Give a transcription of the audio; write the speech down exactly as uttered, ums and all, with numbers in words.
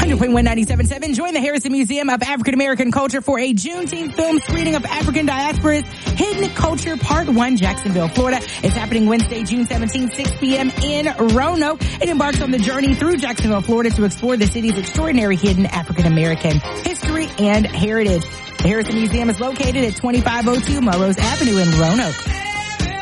hundred point one ninety-seven point seven. Join the Harrison Museum of African American Culture for a Juneteenth film screening of African Diaspora's Hidden Culture Part one, Jacksonville, Florida. It's happening Wednesday, June seventeenth, six p.m. in Roanoke. It embarks on the journey through Jacksonville, Florida to explore the city's extraordinary hidden African American history and heritage. The Harrison Museum is located at twenty-five oh two Melrose Avenue in Roanoke.